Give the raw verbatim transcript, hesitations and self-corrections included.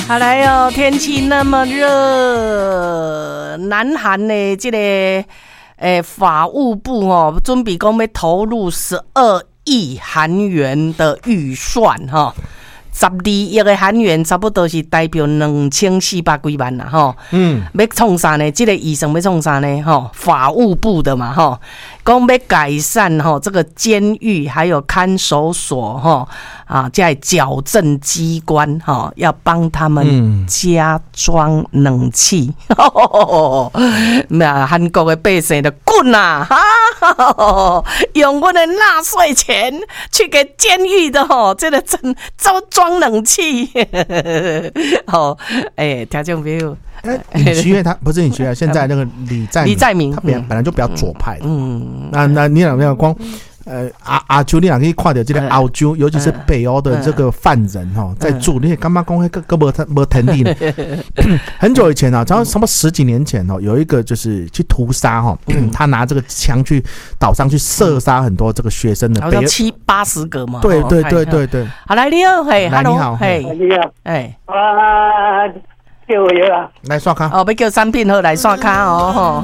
好来哦，天气那么热，南韩的这个诶法务部哦，准备讲要投入十二亿韩元的预算哈。十二亿的韩元差不多是代表两千四百几万啦，吼。嗯，要创啥呢？这个预算要创啥呢？吼，法务部的嘛，吼，讲要改善吼这个监狱还有看守所，吼啊，在矫正机关，吼要帮他们加装冷气。那、嗯、韩国的百姓就滚啦，哈，用我的纳税钱去给监狱的吼，这个真招装。装冷气，好，哎，听众朋友， 哎，李奇岳他不是李奇岳，现在那个李在李在明， 他本本来就比较左派的，嗯，那那你两个光，呃，阿阿舅，你两可以看到这个澳洲，尤其是北欧的这个犯人哈，在住，你也干嘛讲那个个没没腾地呢？很久以前啊，然后什么十几年前哦，有一个就是去屠杀哈，他拿这个枪去岛上去射杀很多这个学生的， 好像七八十个嘛。 对对对对对。 好，来你好，嘿， 来你好， 嘿， 你好， 哎， 啊，叫我啊， 来刷卡。 哦，要叫产品好来刷卡哦，